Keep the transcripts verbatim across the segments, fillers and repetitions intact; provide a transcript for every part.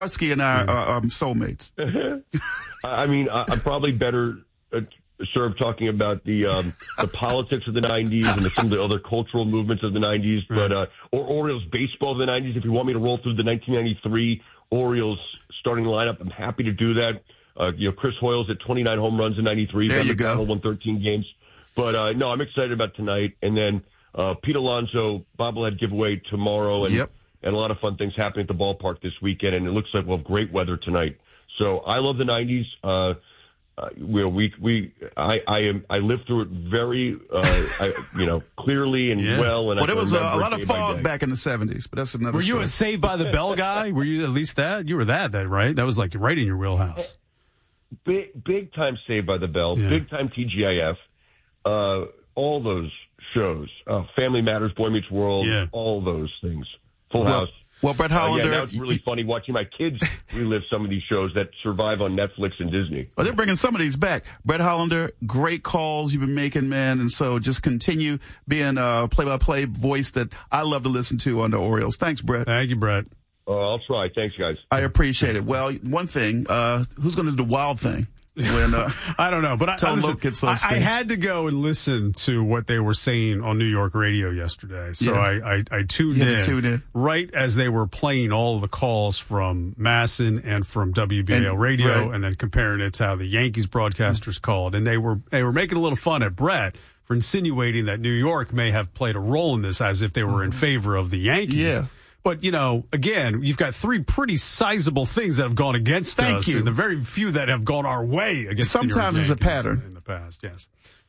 Starsky and I are um, soulmates. I mean, I, I'm probably better uh, served talking about the um, the politics of the nineties and the, some of the other cultural movements of the nineties, but uh, or Orioles baseball of the nineties. If you want me to roll through the nineteen ninety-three Orioles starting lineup, I'm happy to do that. Uh, you know, Chris Hoyles at twenty-nine home runs in ninety-three. There you go. Won thirteen games. But, uh, no, I'm excited about tonight. And then uh, Pete Alonso bobblehead giveaway tomorrow. And, yep. and a lot of fun things happening at the ballpark this weekend. And it looks like we'll have great weather tonight. So I love the nineties. Uh, uh, we, we, we, I, I am, I lived through it very, uh, I, you know, clearly and yeah. well. And well, I there was a, a lot of day fog back in the seventies, but that's another Were story. you a Saved by the Bell guy? Were you at least that? You were that, then, right? That was like right in your wheelhouse. Big, big time Saved by the Bell, yeah. big time T G I F, uh, all those shows, uh, Family Matters, Boy Meets World, yeah. all those things. Full well, House. Well, Brett Hollander. Uh, yeah, now it's really funny watching my kids relive some of these shows that survive on Netflix and Disney. Well, they're bringing some of these back. Brett Hollander, great calls you've been making, man. And so just continue being a play-by-play voice that I love to listen to on the Orioles. Thanks, Brett. Thank you, Brett. Uh, I'll try. Thanks, guys. I appreciate it. Well, one thing, uh, who's going to do the wild thing? When, uh, I don't know, but I, I, listen, gets on I, I had to go and listen to what they were saying on New York radio yesterday. So yeah. I, I, I tuned, you in, had to tune in right as they were playing all of the calls from Masson and from W B A L and, radio, right. and then comparing it to how the Yankees broadcasters mm-hmm. called. And they were they were making a little fun at Brett for insinuating that New York may have played a role in this, as if they were mm-hmm. in favor of the Yankees. Yeah. But, you know, again, you've got three pretty sizable things that have gone against Thank us, you. and the very few that have gone our way against Sometimes the there's a pattern. in the past, yes.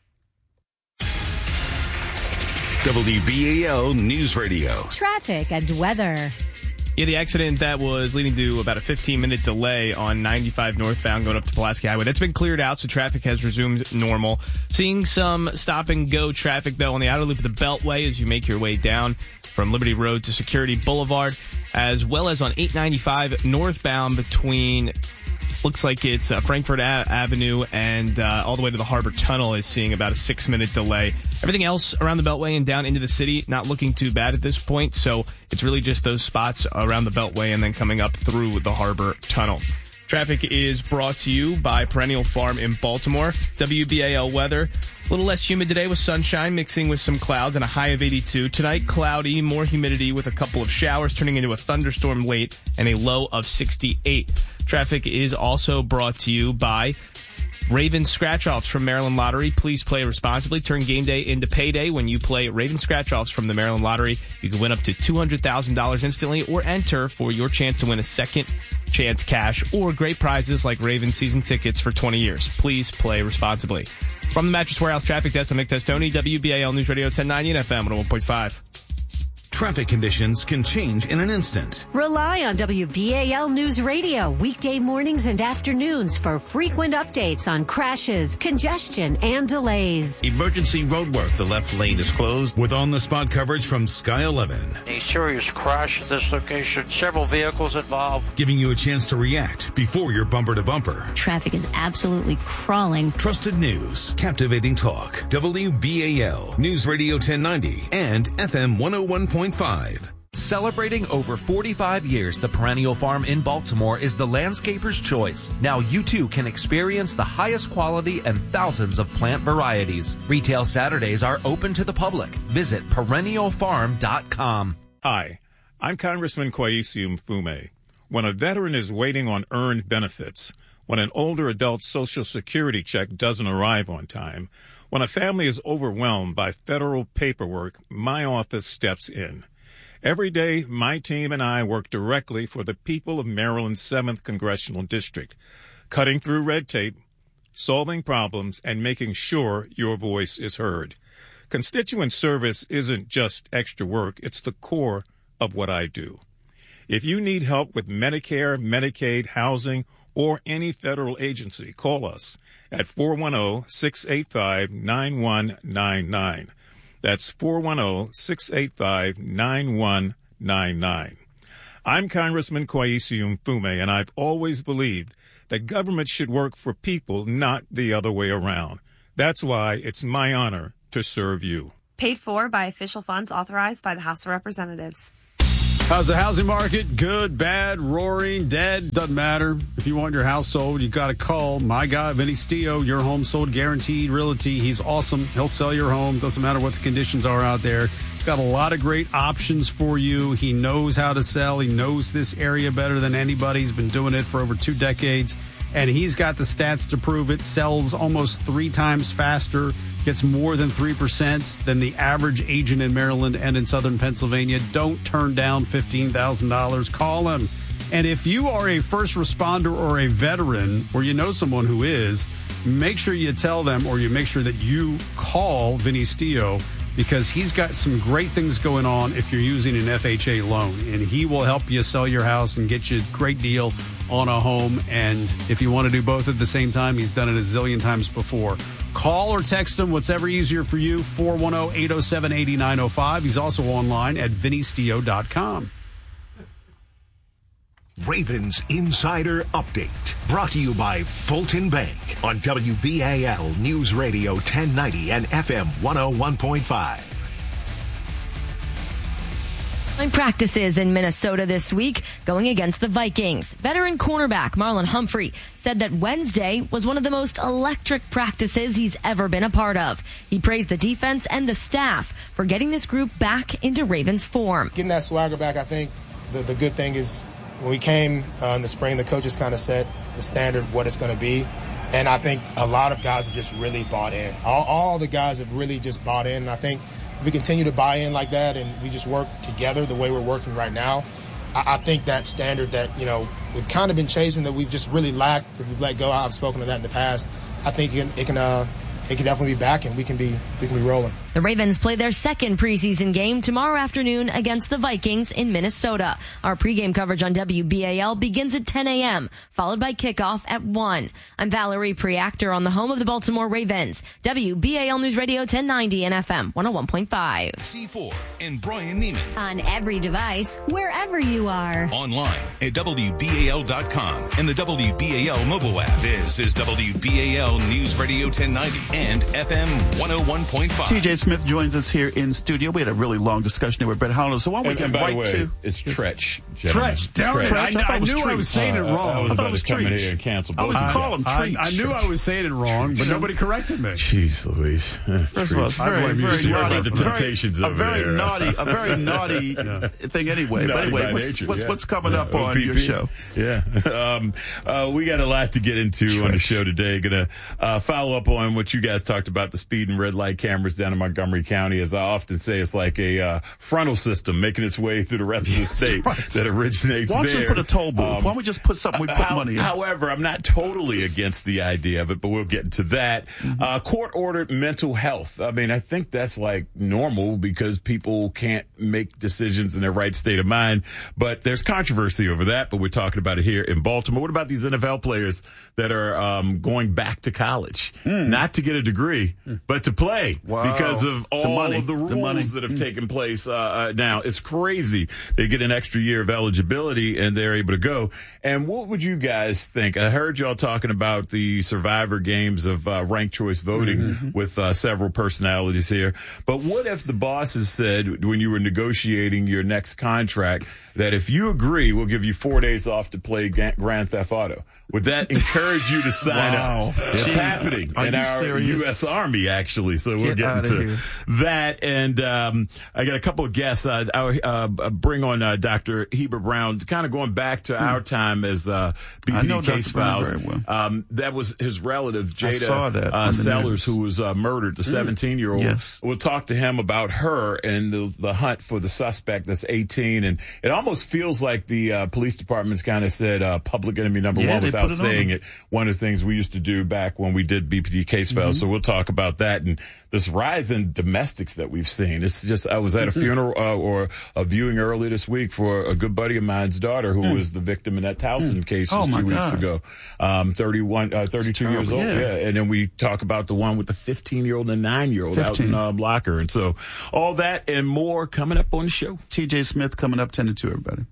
W B A L News Radio. Traffic and weather. Yeah, the accident that was leading to about a fifteen-minute delay on ninety-five northbound going up to Pulaski Highway. That's been cleared out, so traffic has resumed normal. Seeing some stop-and-go traffic, though, on the outer loop of the Beltway as you make your way down from Liberty Road to Security Boulevard, as well as on eight ninety-five northbound between, looks like it's uh, Frankfurt a- Avenue and uh, all the way to the Harbor Tunnel is seeing about a six-minute delay. Everything else around the Beltway and down into the city, not looking too bad at this point, so it's really just those spots around the Beltway and then coming up through the Harbor Tunnel. Traffic is brought to you by Perennial Farm in Baltimore. W B A L weather. A little less humid today with sunshine mixing with some clouds and a high of eighty-two. Tonight, cloudy, more humidity with a couple of showers turning into a thunderstorm late and a low of sixty-eight. Traffic is also brought to you by Raven Scratch-Offs from Maryland Lottery. Please play responsibly. Turn game day into payday when you play Raven Scratch-Offs from the Maryland Lottery. You can win up to two hundred thousand dollars instantly or enter for your chance to win a second chance cash or great prizes like Raven season tickets for twenty years. Please play responsibly. From the Mattress Warehouse Traffic Desk, I'm Nick Testoni, W B A L News Radio ten ninety and F M one oh one point five. Traffic conditions can change in an instant. Rely on W B A L News Radio weekday mornings and afternoons for frequent updates on crashes, congestion, and delays. Emergency roadwork. The left lane is closed. With on-the-spot coverage from Sky eleven. A serious crash at this location. Several vehicles involved. Giving you a chance to react before you're bumper to bumper. Traffic is absolutely crawling. Trusted news. Captivating talk. W B A L News Radio ten ninety and F M one oh one point five. Celebrating over forty-five years, the Perennial Farm in Baltimore is the landscaper's choice. Now you too can experience the highest quality and thousands of plant varieties. Retail Saturdays are open to the public. Visit perennial farm dot com. Hi, I'm Congressman Kwesi Mfume. When a veteran is waiting on earned benefits, when an older adult's Social Security check doesn't arrive on time, when a family is overwhelmed by federal paperwork, my office steps in. Every day, my team and I work directly for the people of Maryland's seventh Congressional District, cutting through red tape, solving problems, and making sure your voice is heard. Constituent service isn't just extra work, it's the core of what I do. If you need help with Medicare, Medicaid, housing, or any federal agency, call us at four one zero, six eight five, nine one nine nine. That's four one zero, six eight five, nine one nine nine. I'm Congressman Kwesi Mfume, and I've always believed that government should work for people, not the other way around. That's why it's my honor to serve you. Paid for by official funds authorized by the House of Representatives. How's the housing market? Good, bad, roaring, dead? Doesn't matter. If you want your house sold, you got to call my guy, Vinny Stio, your home sold guaranteed realty. He's awesome. He'll sell your home. Doesn't matter what the conditions are out there. He's got a lot of great options for you. He knows how to sell. He knows this area better than anybody. He's been doing it for over two decades. And he's got the stats to prove it. Sells almost three times faster. Gets more than three percent than the average agent in Maryland and in Southern Pennsylvania. Don't turn down fifteen thousand dollars. Call him. And if you are a first responder or a veteran, or you know someone who is, make sure you tell them, or you make sure that you call Vinny Stio, because he's got some great things going on if you're using an F H A loan. And he will help you sell your house and get you a great deal on a home. And if you want to do both at the same time, he's done it a zillion times before. Call or text him, whatever easier for you, four one zero, eight zero seven, eight nine zero five. He's also online at vinny stio dot com. Ravens Insider Update, brought to you by Fulton Bank on W B A L News Radio ten ninety and F M one oh one point five. Practices in Minnesota this week going against the Vikings. Veteran cornerback Marlon Humphrey said that Wednesday was one of the most electric practices he's ever been a part of. He praised the defense and the staff for getting this group back into Ravens form. Getting that swagger back, I think the, the good thing is when we came uh, in the spring, the coaches kind of set the standard what it's going to be. And I think a lot of guys have just really bought in. All, all the guys have really just bought in. And I think if we continue to buy in like that and we just work together the way we're working right now, I, I think that standard that, you know, we've kind of been chasing that we've just really lacked, if we've let go, I've spoken to that in the past, I think it can, it can, uh, it can definitely be back and we can be, we can be rolling. The Ravens play their second preseason game tomorrow afternoon against the Vikings in Minnesota. Our pregame coverage on W B A L begins at ten a.m., followed by kickoff at one. I'm Valerie Preactor on the home of the Baltimore Ravens. W B A L News Radio ten ninety and F M one oh one point five. C four and Brian Neiman. On every device, wherever you are. Online at W B A L dot com and the W B A L mobile app. This is W B A L News Radio ten ninety and F M one oh one point five. T J Smith joins us here in studio. We had a really long discussion here with Brett Hollander. So why don't we and, get and by right the way, to... it's Tretch. Tretch. Damn it. I, I, I knew I was saying it wrong. Uh, I was I about thought it was to come in here and Treach. cancel I both. was Uh, calling him I, Treach. I knew I was saying it wrong, but nobody corrected me. Jeez Louise. First of all, it's I very, blame you, very Steve. naughty. About the temptations very, over a very there. naughty, a very naughty Yeah. thing anyway. But Naughty anyway, by what's, nature, what's, yeah. what's coming Yeah. up on O P P. your show? Yeah. Um, uh, we got a lot to get into on the show today. Going to uh, follow up on what you guys talked about, the speed and red light cameras down in Montgomery County. As I often say, it's like a uh, frontal system making its way through the rest of the state right. that originates Why don't there. you put a toll booth? Um, Why don't we just put something we put How- money in? However, I'm not totally against the idea of it, but we'll get into that. Mm-hmm. Uh, court-ordered mental health. I mean, I think that's like normal because people can't make decisions in their right state of mind, but there's controversy over that, but we're talking about it here in Baltimore. What about these N F L players that are um, going back to college? Mm. Not to get a degree, but to play Wow. because of The all money. of the The rules money. that have Mm. taken place uh, uh, now. It's crazy. They get an extra year of eligibility and they're able to go. And what would you guys think? I heard y'all talking about the survivor games of uh, ranked choice voting Mm-hmm. with uh, several personalities here. But what if the bosses said when you were negotiating your next contract that if you agree, we'll give you four days off to play Ga- Grand Theft Auto? Would that encourage you to sign Wow. up? It's Gee, happening are in you our serious? U S Army, actually. So we'll Get get outta into here. that. And um, I got a couple of guests. Uh, I'll uh, bring on uh, Doctor Heber Brown, kind of going back to our time as uh, B P I D know case Doctor Brown files. very well. Um, that was his relative, Jada saw that uh, on the Sellers, news. who was uh, murdered, the seventeen-year-old. Yes. We'll talk to him about her and the, the hunt for the suspect that's eighteen. And it almost feels like the uh, police department's kind of said uh, public enemy number Yeah, one they without put it on saying them. it. One of the things we used to do back when we did B P D case files. Mm-hmm. So we'll talk about that and this rise in domestics that we've seen. It's just, I was at a funeral uh, or a viewing earlier this week for a good buddy of mine's daughter who Mm. was the victim in that Towson Mm. case Oh, just my two weeks God. ago. Um, thirty-one, uh, thirty-two years terrible, old. yeah. Yeah. And then we talk about the one with the fifteen-year-old and nine-year-old out in fifteen. uh, Blocker. And so all that and more coming up on the show. T J Smith coming up ten to two, everybody.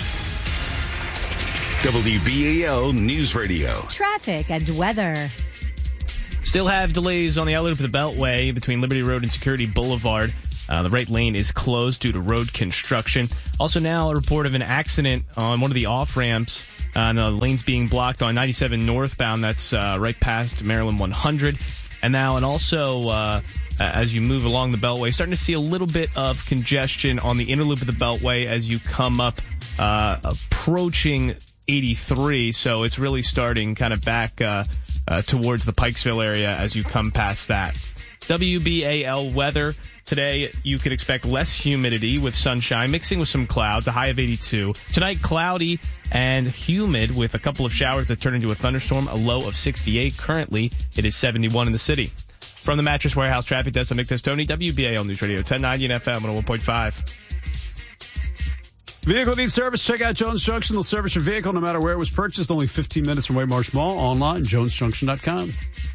W B A L News Radio. Traffic and weather. Still have delays on the outlet of the Beltway between Liberty Road and Security Boulevard. Uh, the right lane is closed due to road construction. Also now a report of an accident on one of the off-ramps. Uh, and the lanes being blocked on ninety-seven northbound. That's uh, right past Maryland one hundred. And now, and also, uh, as you move along the Beltway, starting to see a little bit of congestion on the inner loop of the Beltway as you come up, uh, approaching eighty-three. So it's really starting kind of back uh, uh, towards the Pikesville area as you come past that. W B A L weather. Today, you could expect less humidity with sunshine mixing with some clouds, a high of eighty-two. Tonight, cloudy and humid with a couple of showers that turn into a thunderstorm, a low of sixty-eight. Currently, it is seventy-one in the city. From the Mattress Warehouse Traffic Desk, I'm Nick Testoni, W B A L News Radio, ten ninety and F M one oh one point five. Vehicle needs service. Check out Jones Junction. They'll service your vehicle no matter where it was purchased. Only fifteen minutes from Waymarsh Mall. Online, jones junction dot com.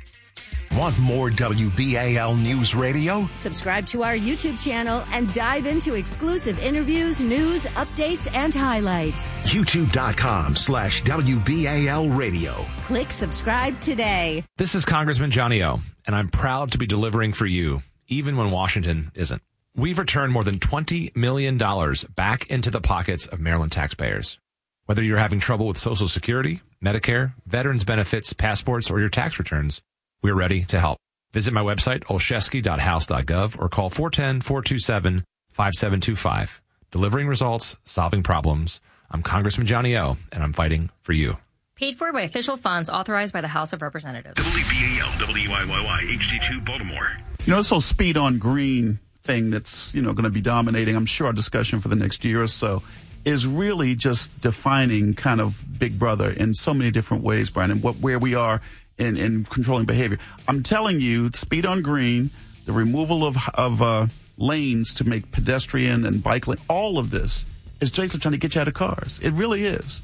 Want more W B A L News Radio? Subscribe to our YouTube channel and dive into exclusive interviews, news, updates, and highlights. YouTube.com slash WBAL Radio. Click subscribe today. This is Congressman Johnny O, and I'm proud to be delivering for you, even when Washington isn't. We've returned more than twenty million dollars back into the pockets of Maryland taxpayers. Whether you're having trouble with Social Security, Medicare, veterans benefits, passports, or your tax returns, we're ready to help. Visit my website, olszewski dot house dot gov, or call four one zero, four two seven, five seven two five. Delivering results, solving problems. I'm Congressman Johnny O, and I'm fighting for you. Paid for by official funds authorized by the House of Representatives. W B A L, W I Y Y, H D two, Baltimore. You know, this whole speed on green thing that's, you know, going to be dominating, I'm sure, our discussion for the next year or so, is really just defining kind of Big Brother in so many different ways, Brian, and what where we are in, in controlling behavior. I'm telling you, speed on green, the removal of of uh, lanes to make pedestrian and bike lane, all of this is basically trying to get you out of cars. It really is.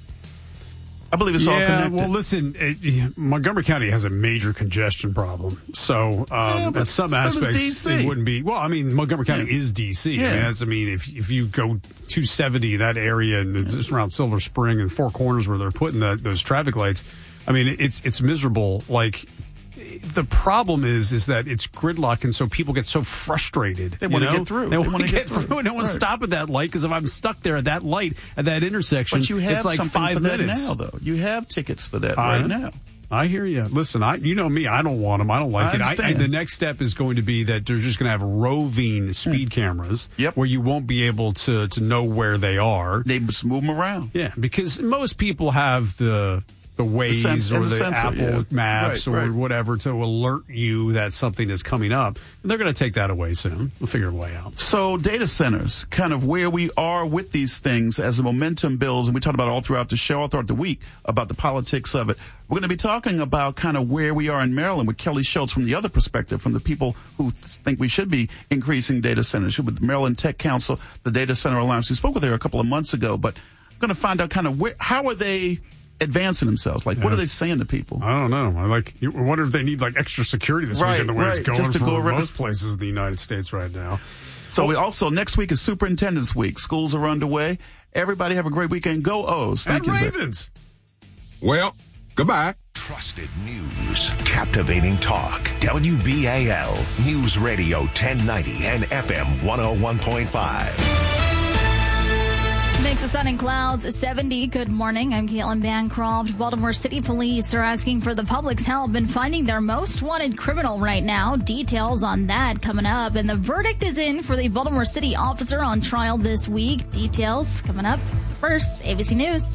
I believe it's yeah, all connected. Well, listen, it, Montgomery County has a major congestion problem. So, um, yeah, in some so aspects, it wouldn't be. Well, I mean, Montgomery County yeah. is D C. Yeah. I mean, that's, I mean, if if you go two seventy, that area, and it's just around Silver Spring and Four Corners where they're putting that, those traffic lights, I mean, it's it's miserable. Like, the problem is is that it's gridlock, and so people get so frustrated. They want to get through. They, they want to get through. They don't want to stop at that light, because if I'm stuck there at that light at that intersection, but you have it's like something five for that minutes now, though. You have tickets for that I, right now. I hear you. Listen, I you know me. I don't want them. I don't like I it. understand. I, I, the next step is going to be that they're just going to have roving speed mm. cameras, yep. where you won't be able to to know where they are. They just move them around. Yeah, because most people have the. the Waze the sen- or the, the sensor, Apple yeah. Maps right, or right. whatever to alert you that something is coming up. And they're going to take that away soon. We'll figure a way out. So data centers, kind of where we are with these things as the momentum builds, and we talked about it all throughout the show, all throughout the week, about the politics of it. We're going to be talking about kind of where we are in Maryland with Kelly Schultz from the other perspective, from the people who think we should be increasing data centers. With the Maryland Tech Council, the Data Center Alliance. We spoke with her a couple of months ago, but I'm going to find out kind of where, how are they advancing themselves? Like, yeah. what are they saying to people? I don't know. I like. I wonder if they need like extra security this right, weekend, the way right. it's going Just to for go around. most places in the United States right now. So oh. we also, next week is Superintendent's Week. Schools are underway. Everybody have a great weekend. Go O's. Thank and you, Ravens. Sir. Well, goodbye. Trusted news, captivating talk. W B A L News Radio ten ninety and F M one oh one point five. Mix of sun and clouds, seventy. Good morning. I'm Caitlin Bancroft. Baltimore City Police are asking for the public's help in finding their most wanted criminal right now. Details on that coming up. And the verdict is in for the Baltimore City officer on trial this week. Details coming up. First, A B C News.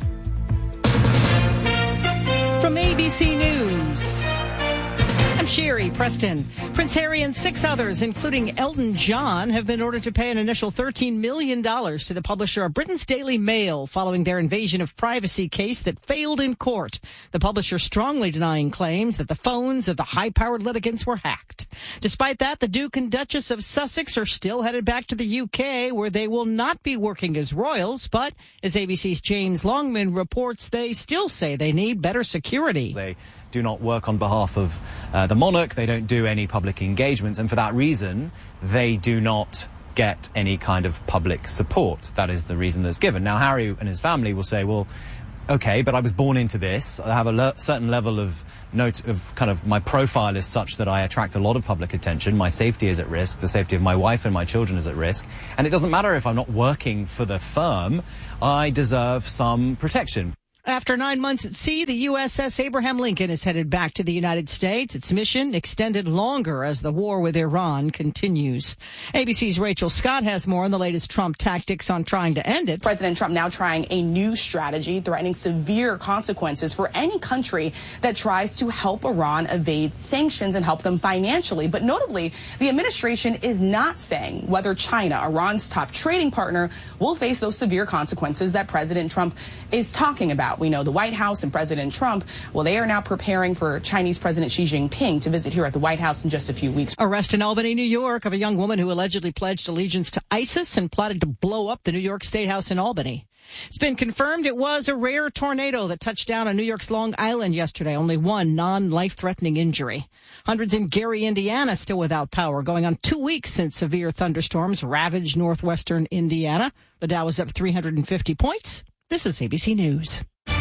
From A B C News, I'm Sherry Preston. Prince Harry and six others, including Elton John, have been ordered to pay an initial thirteen million dollars to the publisher of Britain's Daily Mail following their invasion of privacy case that failed in court. The publisher strongly denying claims that the phones of the high-powered litigants were hacked. Despite that, the Duke and Duchess of Sussex are still headed back to the U K, where they will not be working as royals. But as A B C's James Longman reports, they still say they need better security. They do not work on behalf of uh, the monarch. They don't do any public engagements, and for that reason they do not get any kind of public support. That is the reason that's given. Now Harry and his family will say, well, okay, but I was born into this. I have a le- certain level of note of kind of my profile is such that I attract a lot of public attention. My safety is at risk. The safety of my wife and my children is at risk. And it doesn't matter if I'm not working for the firm. I deserve some protection. After nine months at sea, the U S S Abraham Lincoln is headed back to the United States. Its mission extended longer as the war with Iran continues. A B C's Rachel Scott has more on the latest Trump tactics on trying to end it. President Trump now trying a new strategy, threatening severe consequences for any country that tries to help Iran evade sanctions and help them financially. But notably, the administration is not saying whether China, Iran's top trading partner, will face those severe consequences that President Trump is talking about. We know the White House and President Trump, well, they are now preparing for Chinese President Xi Jinping to visit here at the White House in just a few weeks. Arrest in Albany, New York, of a young woman who allegedly pledged allegiance to ISIS and plotted to blow up the New York State House in Albany. It's been confirmed it was a rare tornado that touched down on New York's Long Island yesterday. Only one non-life-threatening injury. Hundreds in Gary, Indiana, still without power, going on two weeks since severe thunderstorms ravaged northwestern Indiana. The Dow was up three hundred fifty points. This is A B C News.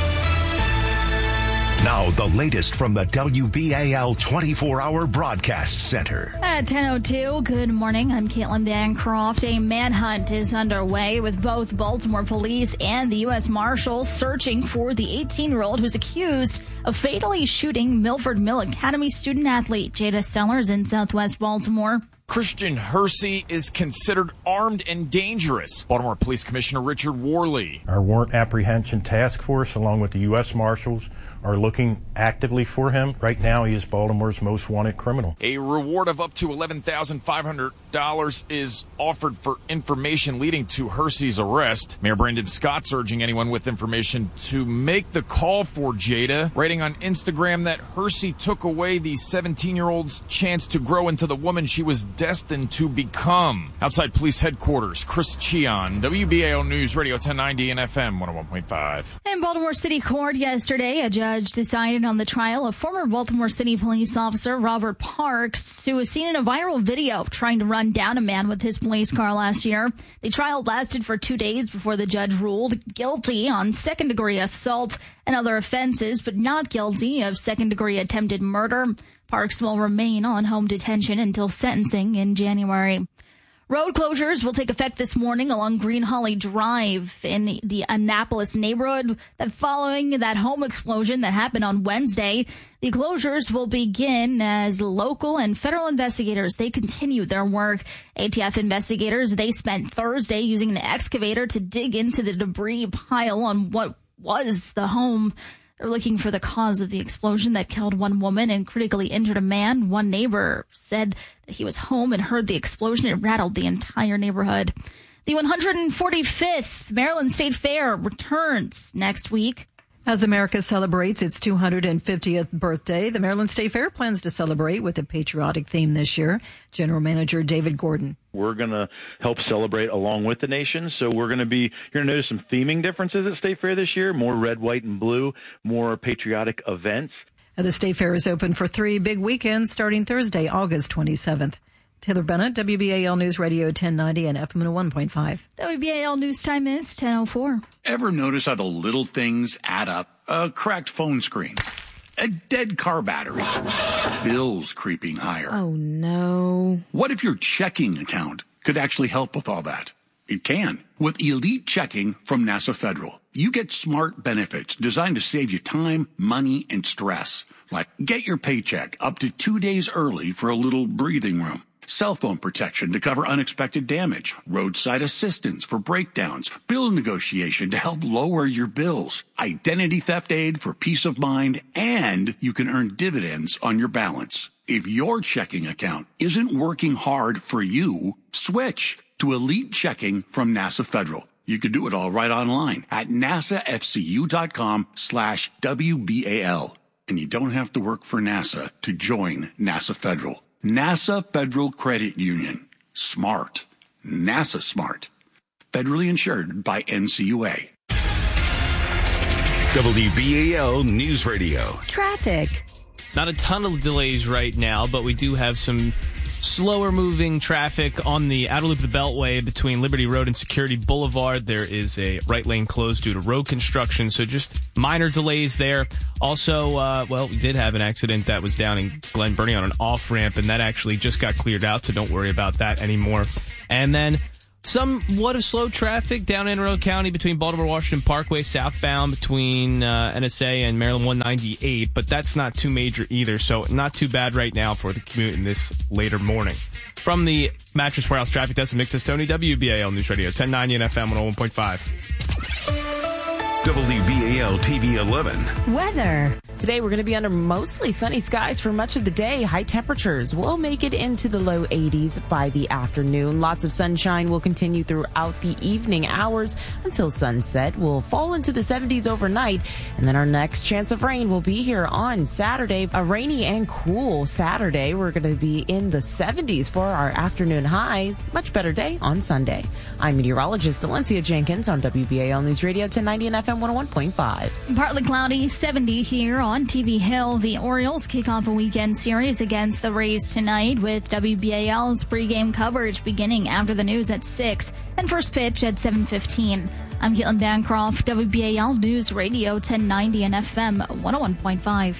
Now, the latest from the W B A L twenty-four hour Broadcast Center. At ten oh two, good morning. I'm Caitlin Bancroft. A manhunt is underway with both Baltimore police and the U S Marshals searching for the eighteen-year-old who's accused of fatally shooting Milford Mill Academy student-athlete Jada Sellers in southwest Baltimore. Christian Hersey is considered armed and dangerous. Baltimore Police Commissioner Richard Worley. Our warrant apprehension task force, along with the U S Marshals, are looking actively for him. Right now, he is Baltimore's most wanted criminal. A reward of up to eleven thousand five hundred dollars is offered for information leading to Hersey's arrest. Mayor Brandon Scott's urging anyone with information to make the call for Jada, writing on Instagram that Hersey took away the seventeen-year-old's chance to grow into the woman she was destined to become. Outside police headquarters, Chris Cheon, W B A L News Radio ten ninety and F M one oh one point five. In Baltimore City Court yesterday, a judge decided on the trial of former Baltimore City police officer Robert Parks, who was seen in a viral video trying to run down a man with his police car last year. The trial lasted for two days before the judge ruled guilty on second-degree assault and other offenses, but not guilty of second-degree attempted murder. Parks will remain on home detention until sentencing in January. Road closures will take effect this morning along Green Holly Drive in the Annapolis neighborhood. That following that home explosion that happened on Wednesday, the closures will begin as local and federal investigators, they continue their work. A T F investigators, they spent Thursday using an excavator to dig into the debris pile on what was the home. They're looking for the cause of the explosion that killed one woman and critically injured a man. One neighbor said that he was home and heard the explosion. It rattled the entire neighborhood. The one hundred forty-fifth Maryland State Fair returns next week. As America celebrates its two hundred fiftieth birthday, the Maryland State Fair plans to celebrate with a patriotic theme this year. General Manager David Gordon. We're going to help celebrate along with the nation. So we're going to be, you're going to notice some theming differences at State Fair this year, more red, white, and blue, more patriotic events. The State Fair is open for three big weekends starting Thursday, August twenty-seventh. Taylor Bennett, W B A L News Radio ten ninety and F M one oh one point five. W B A L News time is ten oh four. Ever notice how the little things add up? A cracked phone screen, a dead car battery, bills creeping higher. Oh, no. What if your checking account could actually help with all that? It can. With Elite Checking from NASA Federal, you get smart benefits designed to save you time, money, and stress. Like get your paycheck up to two days early for a little breathing room. Cell phone protection to cover unexpected damage, roadside assistance for breakdowns, bill negotiation to help lower your bills, identity theft aid for peace of mind, and you can earn dividends on your balance. If your checking account isn't working hard for you, switch to Elite Checking from NASA Federal. You can do it all right online at nasafcu.com slash WBAL. And you don't have to work for NASA to join NASA Federal. NASA Federal Credit Union. Smart. NASA smart. Federally insured by N C U A. W B A L News Radio. Traffic. Not a ton of delays right now, but we do have some slower moving traffic on the outer loop of the Beltway between Liberty Road and Security Boulevard. There is a right lane closed due to road construction, so just minor delays there. Also, uh, well, we did have an accident that was down in Glen Burnie on an off-ramp, and that actually just got cleared out, so don't worry about that anymore. And then somewhat of slow traffic down in Anne Arundel County between Baltimore-Washington Parkway southbound between uh, N S A and Maryland one ninety-eight, but that's not too major either, so not too bad right now for the commute in this later morning. From the Mattress Warehouse Traffic Desk, Nick Testoni, W B A L News Radio, ten ninety and F M one oh one point five. W B A L T V eleven. Weather. Today we're going to be under mostly sunny skies for much of the day. High temperatures will make it into the low eighties by the afternoon. Lots of sunshine will continue throughout the evening hours until sunset. We'll fall into the seventies overnight, and then our next chance of rain will be here on Saturday. A rainy and cool Saturday. We're going to be in the seventies for our afternoon highs. Much better day on Sunday. I'm meteorologist Valencia Jenkins on W B A L News Radio ten ninety and F M one oh one point five. Partly cloudy, seventy here on T V Hill. The Orioles kick off a weekend series against the Rays tonight with W B A L's pregame coverage beginning after the news at six and first pitch at seven fifteen. I'm Caitlin Bancroft, W B A L News Radio ten ninety and F M one oh one point five.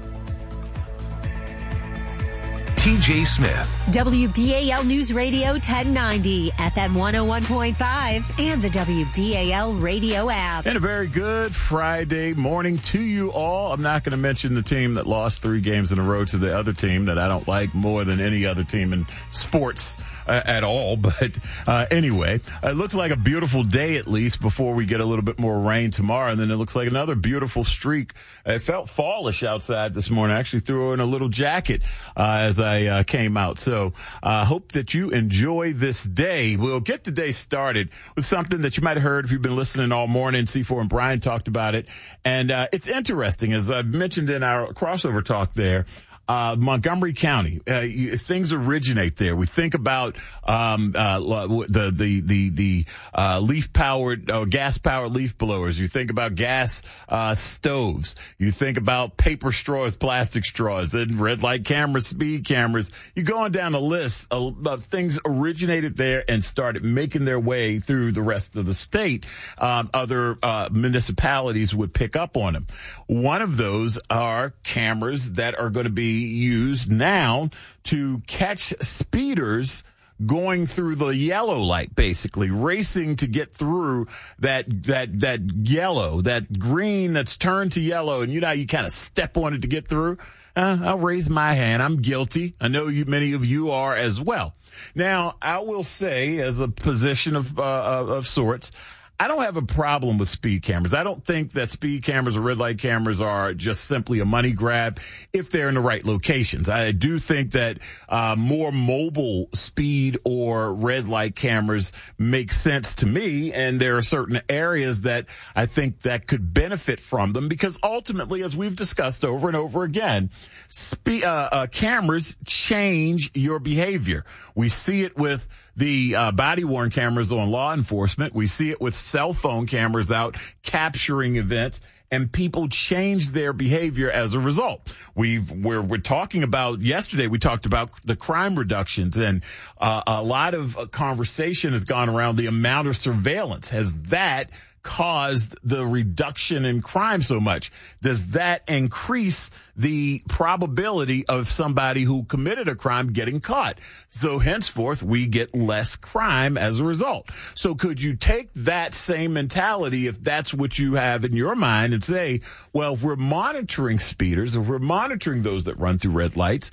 T J Smith. W B A L News Radio ten ninety, F M one oh one point five, and the W B A L radio app. And a very good Friday morning to you all. I'm not going to mention the team that lost three games in a row to the other team that I don't like more than any other team in sports uh, at all. But uh, anyway, it looks like a beautiful day at least before we get a little bit more rain tomorrow. And then it looks like another beautiful streak. It felt fallish outside this morning. I actually threw in a little jacket uh, as I Uh, came out. So I uh, hope that you enjoy this day. We'll get the day started with something that you might have heard if you've been listening all morning. C four and Brian talked about it. And uh, it's interesting, as I mentioned in our crossover talk there, Uh, Montgomery County, uh, you, things originate there. We think about um, uh, the the the the uh, leaf powered or uh, gas powered leaf blowers. You think about gas uh, stoves. You think about paper straws, plastic straws, and red light cameras, speed cameras. You go on down the list of, of things originated there and started making their way through the rest of the state. Um, other uh, municipalities would pick up on them. One of those are cameras that are going to be used now to catch speeders going through the yellow light, basically racing to get through that that that yellow, that green that's turned to yellow, and you know how you kind of step on it to get through. Uh, I'll raise my hand. I'm guilty. I know you, many of you are as well. Now, I will say, as a position of uh, of sorts, I don't have a problem with speed cameras. I don't think that speed cameras or red light cameras are just simply a money grab if they're in the right locations. I do think that uh, more mobile speed or red light cameras make sense to me, and there are certain areas that I think that could benefit from them because ultimately, as we've discussed over and over again, spe- uh, uh, cameras change your behavior. We see it with the uh, body-worn cameras on law enforcement. We see it with cell phone cameras out capturing events, and people change their behavior as a result. We've, we're, we're talking about, yesterday we talked about the crime reductions, and uh, a lot of conversation has gone around the amount of surveillance. Has that caused the reduction in crime so much? Does that increase the probability of somebody who committed a crime getting caught? So henceforth, we get less crime as a result. So could you take that same mentality, if that's what you have in your mind, and say, well, if we're monitoring speeders, if we're monitoring those that run through red lights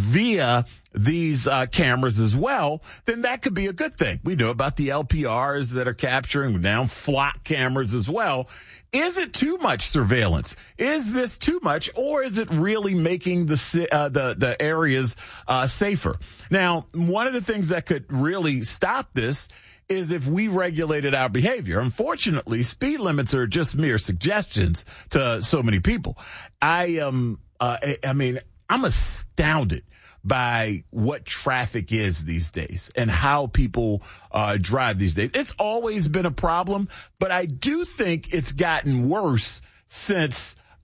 via these uh, cameras as well, then that could be a good thing. We know about the L P Rs that are capturing now flock cameras as well. Is it too much surveillance? Is this too much, or is it really making the uh, the the areas uh, safer? Now, one of the things that could really stop this is if we regulated our behavior. Unfortunately, speed limits are just mere suggestions to so many people. I um uh, I, I mean, I'm astounded by what traffic is these days and how people uh, drive these days. It's always been a problem, but I do think it's gotten worse since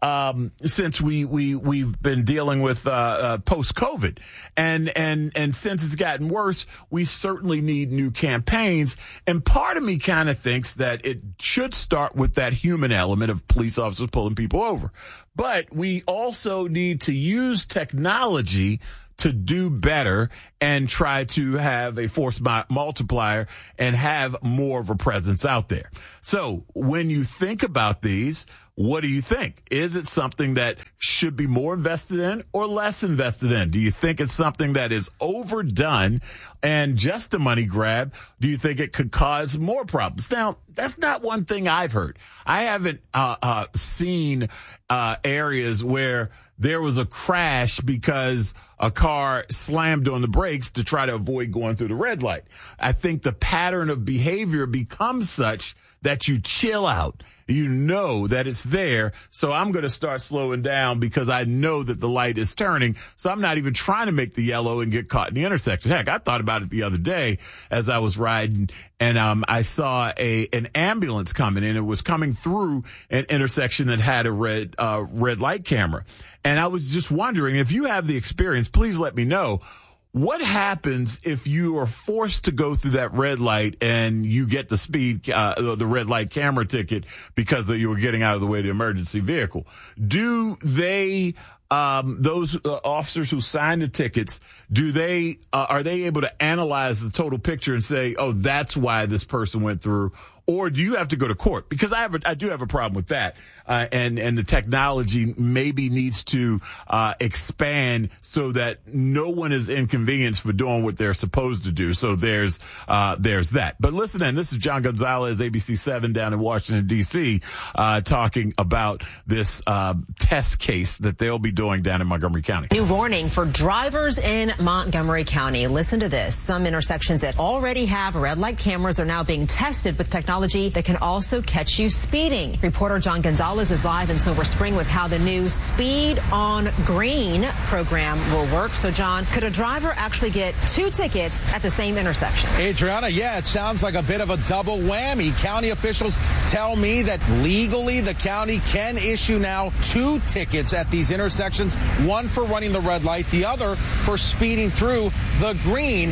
um, since we, we, we've been dealing with, uh, uh post-COVID. And, and, and since it's gotten worse, we certainly need new campaigns. And part of me kind of thinks that it should start with that human element of police officers pulling people over. But we also need to use technology to do better and try to have a force multiplier and have more of a presence out there. So when you think about these, what do you think? Is it something that should be more invested in or less invested in? Do you think it's something that is overdone and just a money grab? Do you think it could cause more problems? Now, that's not one thing I've heard. I haven't uh, uh, seen uh, areas where there was a crash because a car slammed on the brakes to try to avoid going through the red light. I think the pattern of behavior becomes such that you chill out. You know that it's there, so I'm going to start slowing down because I know that the light is turning, so I'm not even trying to make the yellow and get caught in the intersection. Heck, I thought about it the other day as I was riding, and um, I saw a an ambulance coming, and it was coming through an intersection that had a red uh, red light camera. And I was just wondering, if you have the experience, please let me know. What happens if you are forced to go through that red light and you get the speed, uh, the red light camera ticket because you were getting out of the way of the emergency vehicle? Do they, um, those uh, officers who sign the tickets, do they, uh, are they able to analyze the total picture and say, oh, that's why this person went through? Or do you have to go to court? Because I have a, I do have a problem with that. Uh, and, and the technology maybe needs to, uh, expand so that no one is inconvenienced for doing what they're supposed to do. So there's, uh, there's that. But listen, and this is John Gonzalez, A B C seven down in Washington, D C, uh, talking about this, uh, test case that they'll be doing down in Montgomery County. New warning for drivers in Montgomery County. Listen to this. Some intersections that already have red light cameras are now being tested with technology that can also catch you speeding. Reporter John Gonzalez is live in Silver Spring with how the new Speed on Green program will work. So, John, could a driver actually get two tickets at the same intersection? Adriana, yeah, it sounds like a bit of a double whammy. County officials tell me that legally the county can issue now two tickets at these intersections, one for running the red light, the other for speeding through the green.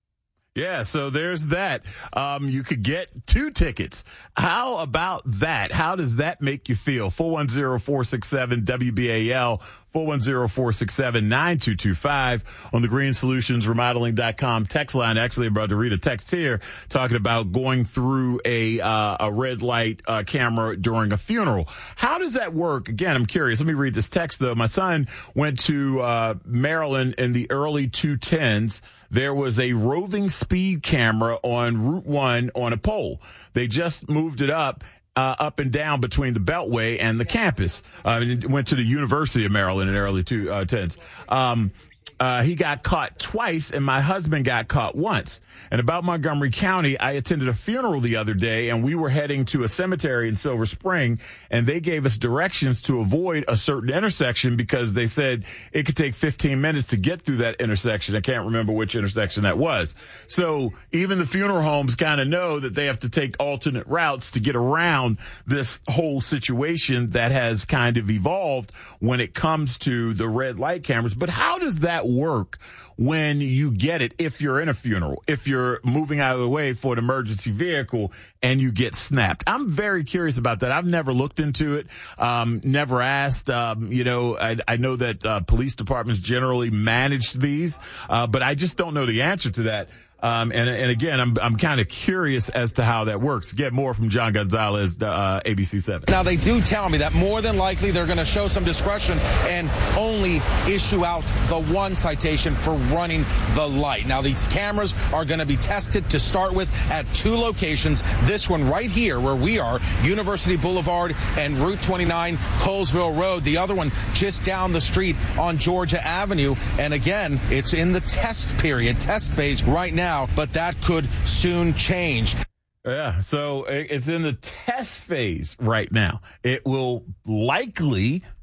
Yeah, so there's that. Um, you could get two tickets. How about that? How does that make you feel? four one zero, four six seven, W B A L, four one zero, four six seven, nine two two five on the green solutions remodeling dot com text line. Actually, I'm about to read a text here talking about going through a uh, a red light uh, camera during a funeral. How does that work? Again, I'm curious. Let me read this text, though. My son went to uh, Maryland in the early two tens. There was a roving speed camera on Route one on a pole. They just moved it up. Uh, up and down between the Beltway and the campus. Uh, and went to the University of Maryland in the early two, uh, tens. Um, uh, he got caught twice, and my husband got caught once. And about Montgomery County, I attended a funeral the other day, and we were heading to a cemetery in Silver Spring, and they gave us directions to avoid a certain intersection because they said it could take fifteen minutes to get through that intersection. I can't remember which intersection that was. So even the funeral homes kind of know that they have to take alternate routes to get around this whole situation that has kind of evolved when it comes to the red light cameras. But how does that work when you get it if you're in a funeral, if you're moving out of the way for an emergency vehicle and you get snapped? I'm very curious about that. I've never looked into it, um, never asked. Um, you know, I, I know that uh, police departments generally manage these, uh, but I just don't know the answer to that. Um, and, and again, I'm, I'm kind of curious as to how that works. Get more from John Gonzalez, uh, A B C seven. Now, they do tell me that more than likely they're going to show some discretion and only issue out the one citation for running the light. Now, these cameras are going to be tested to start with at two locations. This one right here where we are, University Boulevard and Route twenty-nine, Colesville Road. The other one just down the street on Georgia Avenue. And again, it's in the test period, test phase right now. But that could soon change. Yeah, so it's in the test phase right now. It will likely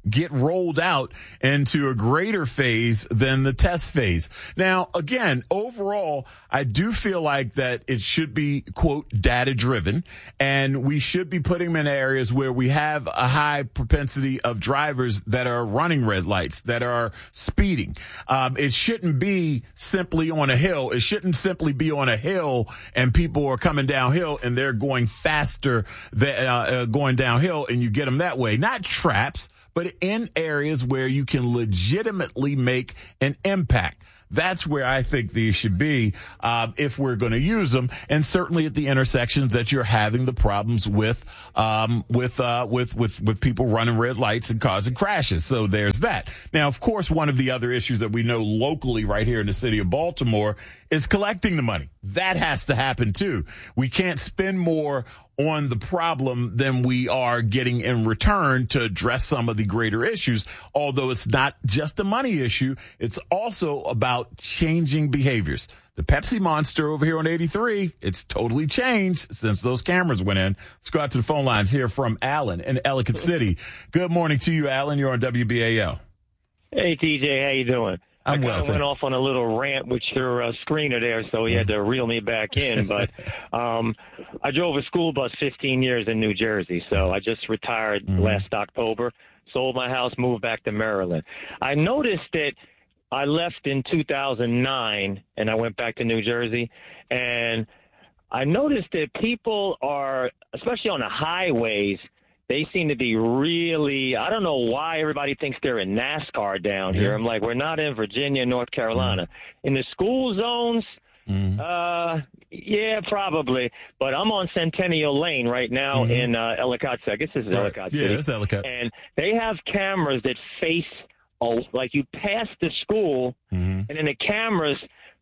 get rolled out into a greater phase than the test phase. Now, again, overall, I do feel like that it should be, quote, data driven, and we should be putting them in areas where we have a high propensity of drivers that are running red lights, that are speeding. Um, it shouldn't be simply on a hill. It shouldn't simply be on a hill and people are coming downhill and they're going faster than, uh, uh, going downhill, and you get them that way. Not traps, but in areas where you can legitimately make an impact. That's where I think these should be uh, if we're going to use them, and certainly at the intersections that you're having the problems with, um, with, uh, with, with, with people running red lights and causing crashes. So there's that. Now, of course, one of the other issues that we know locally right here in the city of Baltimore is collecting the money. That has to happen too. We can't spend more on the problem than we are getting in return to address some of the greater issues. Although it's not just a money issue, it's also about changing behaviors. The Pepsi Monster over here on eighty-three, it's totally changed since those cameras went in. Let's go out to the phone lines here from Alan in Ellicott City. Good morning to you, Alan. You're on W B A L. Hey, T J, how you doing? I'm I well. kind of went off on a little rant with your uh, screener there, so he had to reel me back in. But um, I drove a school bus fifteen years in New Jersey, so I just retired mm-hmm. last October, sold my house, moved back to Maryland. I noticed that I left in two thousand nine, and I went back to New Jersey, and I noticed that people are, especially on the highways, they seem to be really, I don't know why everybody thinks they're in NASCAR down here. I'm like, we're not in Virginia, North Carolina. Mm-hmm. In the school zones, mm-hmm. uh, yeah, probably. But I'm on Centennial Lane right now mm-hmm. in uh, Ellicott. I guess this is right. Ellicott City. Yeah, it's Ellicott. And they have cameras that face, oh, like you pass the school, mm-hmm. and then the cameras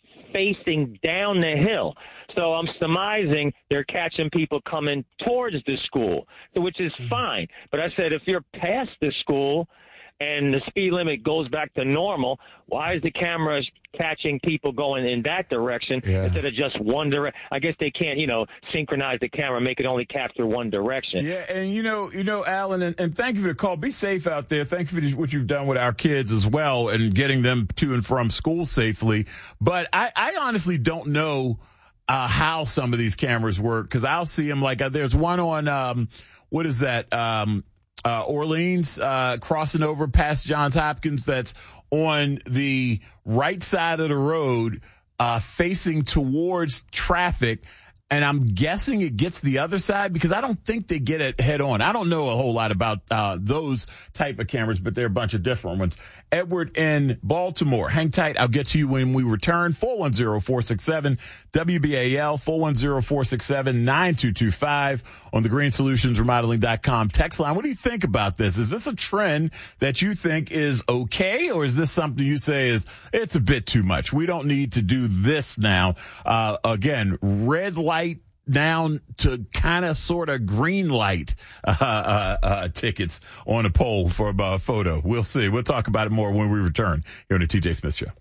facing down the hill. So I'm surmising they're catching people coming towards the school, which is fine. But I said, if you're past the school and the speed limit goes back to normal, why is the camera catching people going in that direction yeah. instead of just one direction? I guess they can't, you know, synchronize the camera, make it only capture one direction. Yeah, and you know, you know, Alan, and, and thank you for the call. Be safe out there. Thank you for what you've done with our kids as well and getting them to and from school safely. But I, I honestly don't know uh, how some of these cameras work, because I'll see them like uh, there's one on, um, what is that, um, Uh, Orleans, uh, crossing over past Johns Hopkins, that's on the right side of the road, uh, facing towards traffic. And I'm guessing it gets the other side because I don't think they get it head on. I don't know a whole lot about uh, those type of cameras, but they're a bunch of different ones. Edward in Baltimore. Hang tight. I'll get to you when we return. four one zero, four six seven, W B A L, four one zero, four six seven, nine two two five on the green solutions remodeling dot com text line. What do you think about this? Is this a trend that you think is okay, or is this something you say is it's a bit too much? We don't need to do this now. Uh, again, red light down to kind of sort of green light uh, uh, uh, tickets on a poll for a photo. We'll see. We'll talk about it more when we return here on the T J Smith Show.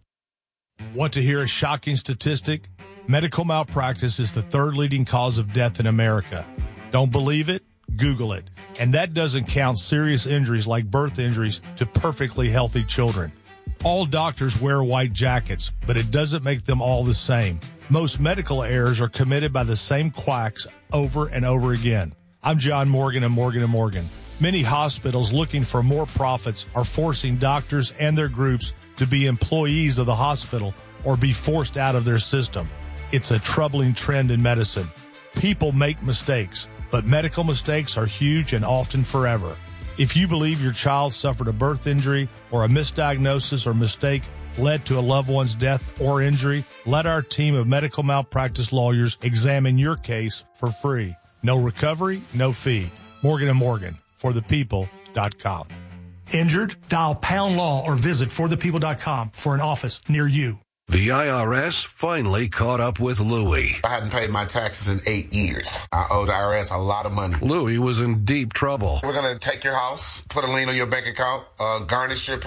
Want to hear a shocking statistic? Medical malpractice is the third leading cause of death in America. Don't believe it? Google it. And that doesn't count serious injuries like birth injuries to perfectly healthy children. All doctors wear white jackets, but it doesn't make them all the same. Most medical errors are committed by the same quacks over and over again. I'm John Morgan of Morgan and Morgan. Many hospitals looking for more profits are forcing doctors and their groups to be employees of the hospital or be forced out of their system. It's a troubling trend in medicine. People make mistakes, but medical mistakes are huge and often forever. If you believe your child suffered a birth injury or a misdiagnosis or mistake led to a loved one's death or injury, let our team of medical malpractice lawyers examine your case for free. No recovery, no fee. Morgan and Morgan, for the people dot com. Injured? Dial pound law or visit for the people dot com for an office near you. The I R S finally caught up with Louie. I hadn't paid my taxes in eight years. I owed the I R S a lot of money. Louie was in deep trouble. We're going to take your house, put a lien on your bank account, uh, garnish your pay.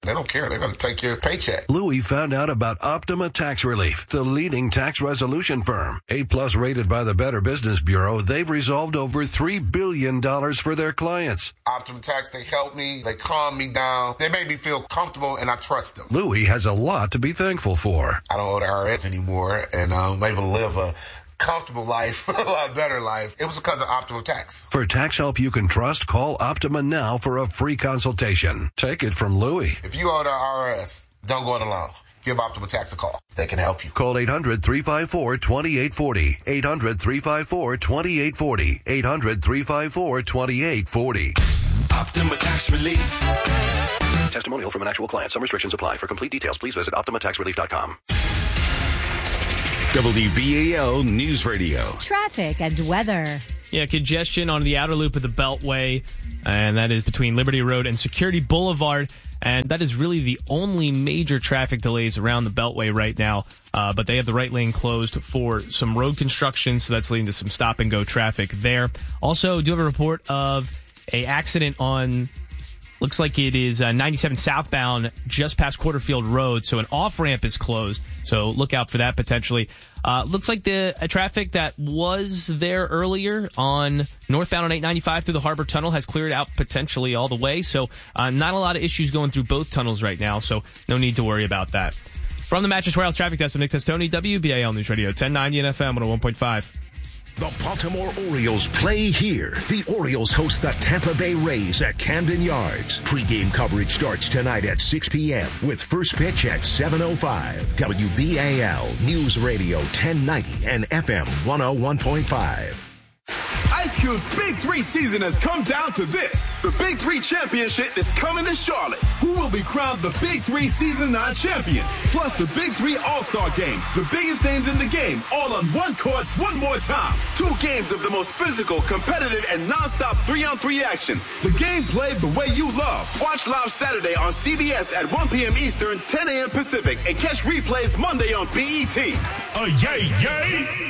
They don't care. They're going to take your paycheck. Louis found out about Optima Tax Relief, the leading tax resolution firm. A-plus rated by the Better Business Bureau, they've resolved over three billion dollars for their clients. Optima Tax, they help me. They calm me down. They make me feel comfortable, and I trust them. Louis has a lot to be thankful for. I don't owe the I R S anymore, and I'm able to live a comfortable life, a lot better life. It was because of Optima Tax. For tax help you can trust, call Optima now for a free consultation. Take it from Louis. If you owe the I R S, don't go it alone. Give Optima Tax a call. They can help you. Call eight hundred, three five four, two eight four zero. eight hundred, three five four, two eight four zero. eight hundred, three five four, two eight four zero. Optima Tax Relief. Testimonial from an actual client. Some restrictions apply. For complete details, please visit optima tax relief dot com. W B A L News Radio. Traffic and weather. Yeah, congestion on the outer loop of the Beltway, and that is between Liberty Road and Security Boulevard. And that is really the only major traffic delays around the Beltway right now. Uh, but they have the right lane closed for some road construction, so that's leading to some stop-and-go traffic there. Also, do have a report of a accident on... Looks like it is uh, ninety-seven southbound just past Quarterfield Road, so an off-ramp is closed, so look out for that potentially. Uh, looks like the uh, traffic that was there earlier on northbound on eight ninety-five through the Harbor Tunnel has cleared out potentially all the way, so uh, not a lot of issues going through both tunnels right now, so no need to worry about that. From the Mattress Warehouse Traffic Desk, I'm Nick Testoni, W B A L News Radio, ten ninety and F M one oh one point five. The Baltimore Orioles play here. The Orioles host the Tampa Bay Rays at Camden Yards. Pre-game coverage starts tonight at six p.m. with first pitch at seven oh five. W B A L News Radio ten ninety and F M one oh one point five. Ice Cube's Big Three season has come down to this. The Big Three Championship is coming to Charlotte. Who will be crowned the Big Three Season nine champion? Plus the Big Three All-Star Game. The biggest names in the game, all on one court, one more time. Two games of the most physical, competitive, and non-stop three-on-three action. The game played the way you love. Watch live Saturday on C B S at one p.m. Eastern, ten a.m. Pacific, and catch replays Monday on B E T. Uh, yay, yay!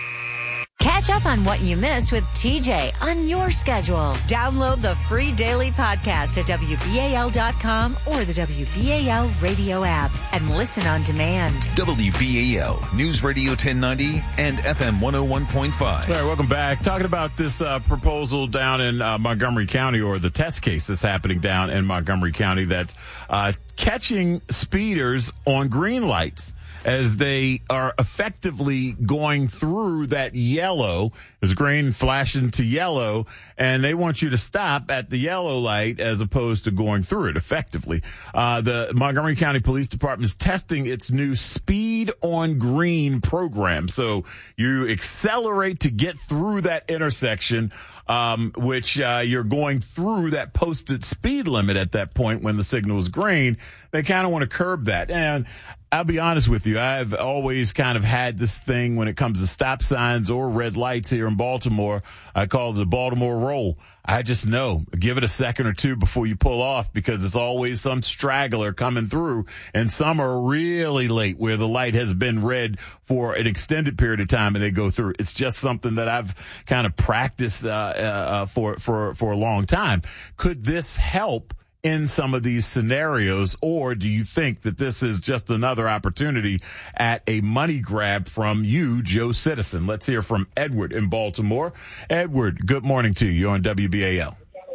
Catch up on what you missed with T J on your schedule. Download the free daily podcast at W B A L dot com or the W B A L radio app and listen on demand. W B A L News Radio ten ninety and F M one oh one point five. All right, welcome back. Talking about this uh, proposal down in uh, Montgomery County, or the test case that's happening down in Montgomery County, that's uh, catching speeders on green lights as they are effectively going through that yellow. There's green flashing to yellow, and they want you to stop at the yellow light as opposed to going through it effectively. Uh, the Montgomery County Police Department is testing its new Speed on Green program. So you accelerate to get through that intersection, um, which uh, you're going through that posted speed limit at that point when the signal is green. They kind of want to curb that. And I'll be honest with you, I've always kind of had this thing when it comes to stop signs or red lights here in Baltimore. I call it the Baltimore roll. I just know, give it a second or two before you pull off, because it's always some straggler coming through, and some are really late where the light has been red for an extended period of time and they go through. It's just something that I've kind of practiced uh, uh, for, for, for a long time. Could this help in some of these scenarios, or do you think that this is just another opportunity at a money grab from you, Joe Citizen? Let's hear from Edward in Baltimore. Edward, good morning to you. You're on W B A L.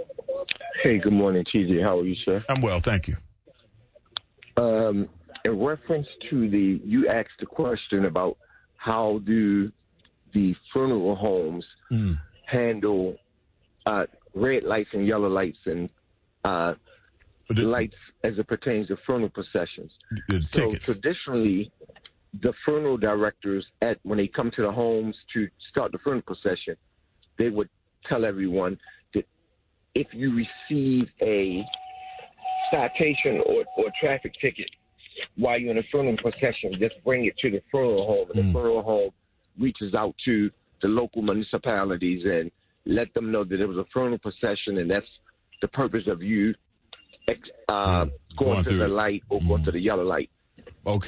Hey, good morning, T J. How are you, sir? I'm well, thank you. Um, in reference to the, you asked the question about how do the funeral homes mm. handle uh, red lights and yellow lights and uh, the lights as it pertains to funeral processions. The so tickets. Traditionally, the funeral directors, at when they come to the homes to start the funeral procession, they would tell everyone that if you receive a citation or, or traffic ticket while you're in a funeral procession, just bring it to the funeral home, and mm. the funeral home reaches out to the local municipalities and let them know that it was a funeral procession, and that's the purpose of you Uh, mm. going, going to the light or mm. going to the yellow light. Okay.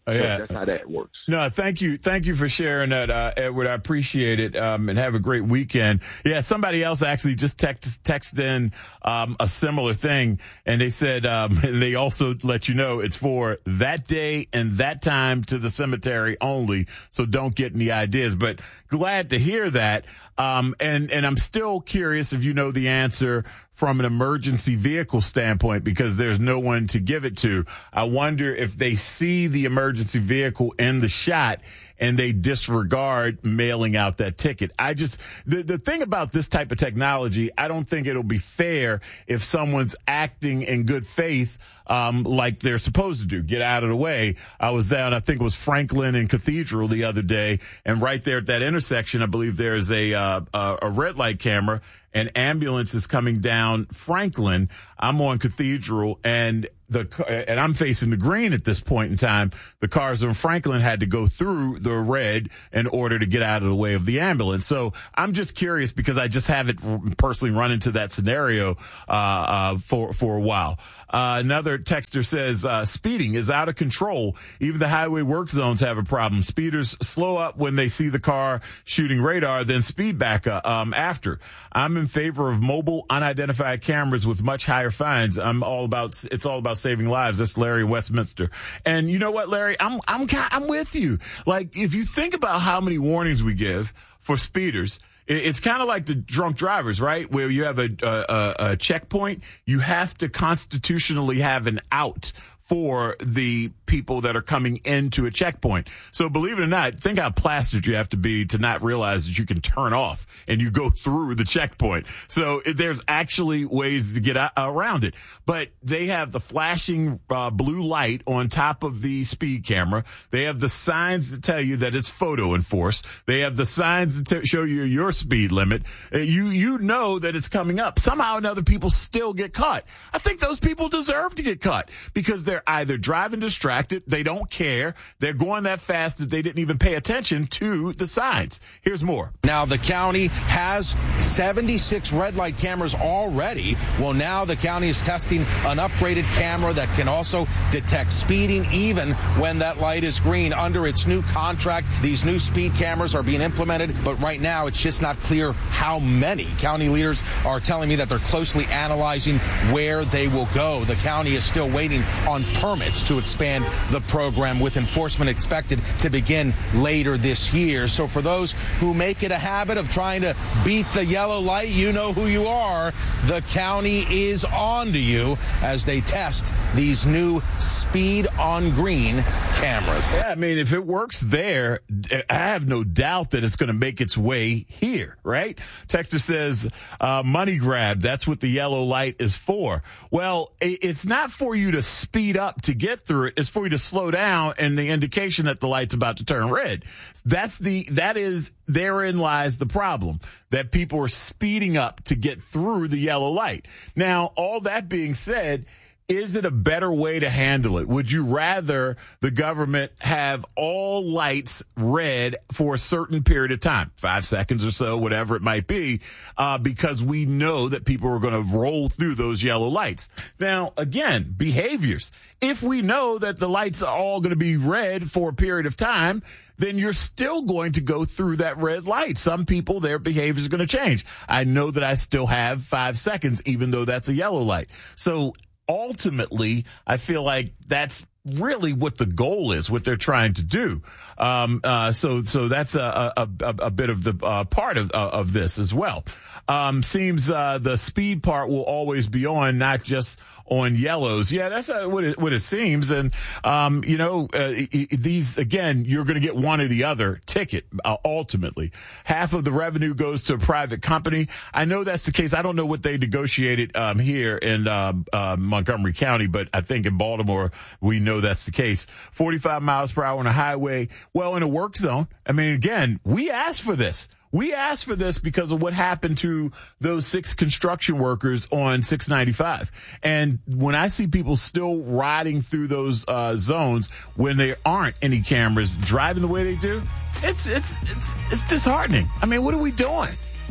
Oh, yeah. So that's how that works. No, thank you. Thank you for sharing that, uh, Edward. I appreciate it. Um, and have a great weekend. Yeah, somebody else actually just text, texted in, um, a similar thing. And they said, um, they also let you know it's for that day and that time to the cemetery only. So don't get any ideas, but glad to hear that. Um, and, and I'm still curious if you know the answer from an emergency vehicle standpoint, because there's no one to give it to. I wonder if they see the emergency vehicle in the shot and they disregard mailing out that ticket. I just, the, the thing about this type of technology, I don't think it'll be fair if someone's acting in good faith, um, like they're supposed to do. Get out of the way. I was down, I think it was Franklin and Cathedral the other day, and right there at that intersection, I believe there's a, uh, a, a red light camera. An ambulance is coming down Franklin. I'm on Cathedral, and the and I'm facing the green at this point in time. The cars on Franklin had to go through the red in order to get out of the way of the ambulance. So I'm just curious because I just haven't personally run into that scenario uh, uh, for for a while. Uh, another texter says, uh, speeding is out of control. Even the highway work zones have a problem. Speeders slow up when they see the car shooting radar, then speed back up, um, after. I'm in favor of mobile unidentified cameras with much higher fines. I'm all about, it's all about saving lives. That's Larry Westminster. And you know what, Larry? I'm, I'm, I'm with you. Like, if you think about how many warnings we give for speeders, it's kind of like the drunk drivers, right? Where you have a, a, a checkpoint, you have to constitutionally have an out for the people that are coming into a checkpoint. So believe it or not, think how plastered you have to be to not realize that you can turn off and you go through the checkpoint. So there's actually ways to get around it. But they have the flashing uh, blue light on top of the speed camera. They have the signs that tell you that it's photo enforced. They have the signs that t- show you your speed limit. Uh, you you know that it's coming up. Somehow or another, people still get caught. I think those people deserve to get caught because they're either driving distracted, they don't care, they're going that fast that they didn't even pay attention to the signs. Here's more. Now, the county has seventy-six red light cameras already. Well, now the county is testing an upgraded camera that can also detect speeding even when that light is green. Under its new contract, these new speed cameras are being implemented, but right now it's just not clear how many. County leaders are telling me that they're closely analyzing where they will go. The county is still waiting on permits to expand the program, with enforcement expected to begin later this year. So for those who make it a habit of trying to beat the yellow light, you know who you are. The county is on to you as they test these new speed on green cameras. Yeah, I mean, if it works there, I have no doubt that it's going to make its way here, right? Texter says, uh, money grab, that's what the yellow light is for. Well, it's not for you to speed up to get through it. It's for you to slow down and the indication that the light's about to turn red. That's the, that is, therein lies the problem, that people are speeding up to get through the yellow light. Now, all that being said, is it a better way to handle it? Would you rather the government have all lights red for a certain period of time, five seconds or so, whatever it might be, uh, because we know that people are going to roll through those yellow lights? Now, again, behaviors. If we know that the lights are all going to be red for a period of time, then you're still going to go through that red light. Some people, their behavior is going to change. I know that I still have five seconds, even though that's a yellow light. So ultimately, I feel like that's really what the goal is, what they're trying to do. Um, uh, so, so that's a, a, a, a bit of the uh, part of, uh, of this as well. Um, seems, uh, the speed part will always be on, not just on yellows. Yeah, that's uh, what it, what it seems. And, um, you know, uh, these, again, you're going to get one or the other ticket, uh, ultimately. Half of the revenue goes to a private company. I know that's the case. I don't know what they negotiated, um, here in, um, uh, Montgomery County, but I think in Baltimore, we know that's the case. forty-five miles per hour on a highway. Well, in a work zone. I mean, again, we asked for this. We asked for this because of what happened to those six construction workers on six ninety-five. And when I see people still riding through those uh, zones when there aren't any cameras driving the way they do, it's it's it's it's disheartening. I mean, what are we doing?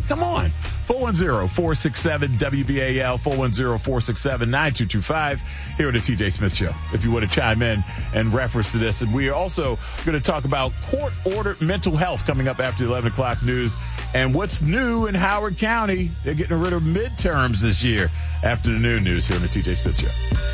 Come on. four one zero, four six seven, W B A L, four one zero, four six seven, nine two two five here on the T J Smith Show, if you want to chime in and reference to this. And we are also going to talk about court-ordered mental health coming up after the eleven o'clock news. And what's new in Howard County? They're getting rid of midterms this year after the noon news here on the T J Smith Show.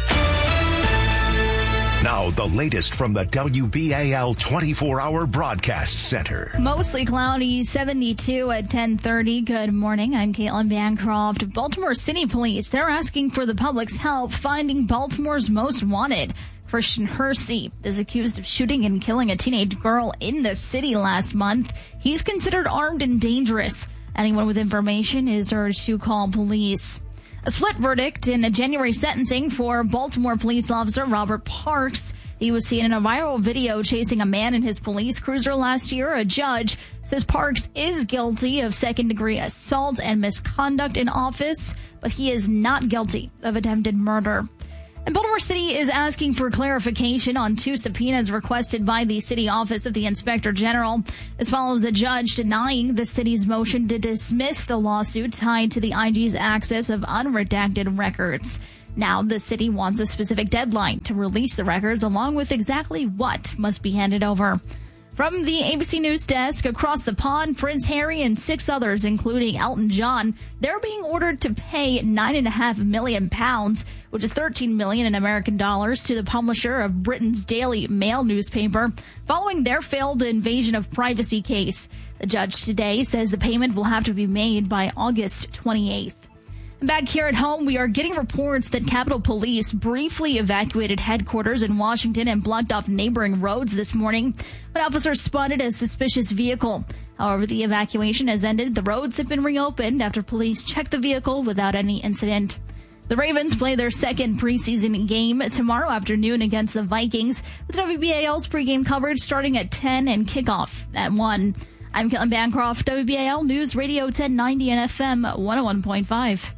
Now, the latest from the W B A L twenty-four hour Broadcast Center. Mostly cloudy, seventy-two at ten thirty. Good morning. I'm Caitlin Bancroft. Baltimore City Police, they're asking for the public's help finding Baltimore's most wanted. Christian Hersey is accused of shooting and killing a teenage girl in the city last month. He's considered armed and dangerous. Anyone with information is urged to call police. A split verdict in a January sentencing for Baltimore police officer Robert Parks. He was seen in a viral video chasing a man in his police cruiser last year. A judge says Parks is guilty of second-degree assault and misconduct in office, but he is not guilty of attempted murder. And Baltimore City is asking for clarification on two subpoenas requested by the City Office of the Inspector General. This follows a judge denying the city's motion to dismiss the lawsuit tied to the I G's access of unredacted records. Now the city wants a specific deadline to release the records, along with exactly what must be handed over. From the A B C News desk, across the pond, Prince Harry and six others, including Elton John, they're being ordered to pay nine and a half million pounds, which is thirteen million in American dollars, to the publisher of Britain's Daily Mail newspaper, following their failed invasion of privacy case. The judge today says the payment will have to be made by August twenty-eighth. Back here at home, we are getting reports that Capitol Police briefly evacuated headquarters in Washington and blocked off neighboring roads this morning when officers spotted a suspicious vehicle. However, the evacuation has ended. The roads have been reopened after police checked the vehicle without any incident. The Ravens play their second preseason game tomorrow afternoon against the Vikings, with W B A L's pregame coverage starting at ten and kickoff at one. I'm Caitlin Bancroft, W B A L News Radio ten ninety and F M one oh one point five.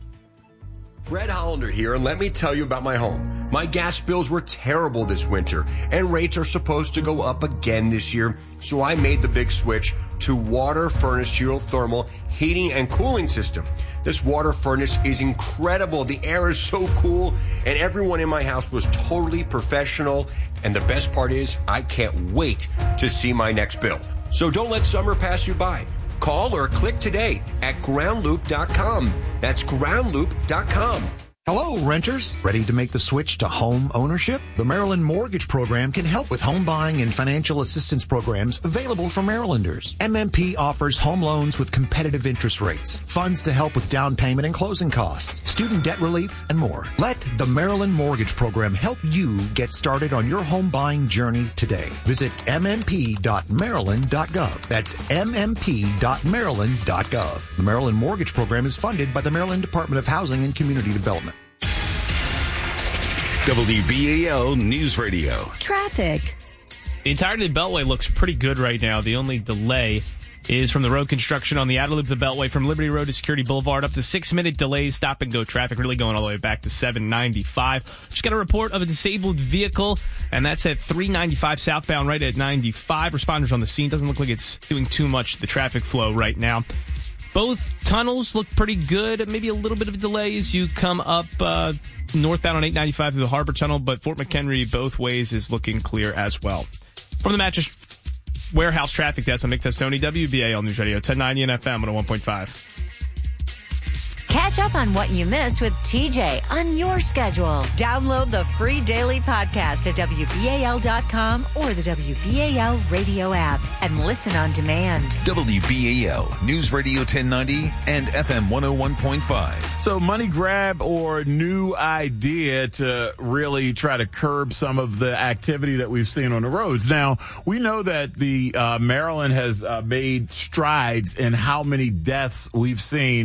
Brett Hollander here, and let me tell you about my home. My gas bills were terrible this winter, and rates are supposed to go up again this year, so I made the big switch to Water Furnace Geothermal Heating and Cooling System. This water furnace is incredible. The air is so cool, and everyone in my house was totally professional, and the best part is I can't wait to see my next bill. So don't let summer pass you by. Call or click today at ground loop dot com. That's ground loop dot com. Hello, renters. Ready to make the switch to home ownership? The Maryland Mortgage Program can help with home buying and financial assistance programs available for Marylanders. M M P offers home loans with competitive interest rates, funds to help with down payment and closing costs, student debt relief, and more. Let the Maryland Mortgage Program help you get started on your home buying journey today. Visit m m p dot maryland dot gov. That's m m p dot maryland dot gov. The Maryland Mortgage Program is funded by the Maryland Department of Housing and Community Development. W B A L News Radio. Traffic. The entirety of the Beltway looks pretty good right now. The only delay is from the road construction on the outer loop of the Beltway from Liberty Road to Security Boulevard. Up to six-minute delays, stop-and-go traffic, really going all the way back to seven ninety-five. Just got a report of a disabled vehicle, and that's at three ninety-five southbound right at ninety-five. Responders on the scene. Doesn't look like it's doing too much to the traffic flow right now. Both tunnels look pretty good. Maybe a little bit of a delay as you come up uh, northbound on eight ninety-five through the Harbor Tunnel, but Fort McHenry both ways is looking clear as well. From the Mattress Warehouse Traffic Desk, I'm Nick Testoni, W B A L News Radio, ten ninety and F M one oh one point five. Catch up on what you missed with T J on your schedule. Download the free daily podcast at W B A L dot com or the W B A L radio app and listen on demand. W B A L News Radio ten ninety and F M one oh one point five. So money grab or new idea to really try to curb some of the activity that we've seen on the roads. Now, we know that the uh, Maryland has uh, made strides in how many deaths we've seen